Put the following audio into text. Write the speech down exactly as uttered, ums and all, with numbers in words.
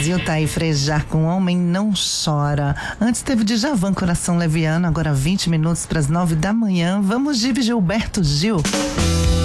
Brasil, tá aí, Frejá com Homem Não Chora. Antes teve Djavan, Coração Leviano, agora vinte minutos para as nove da manhã. Vamos de Gilberto Gil.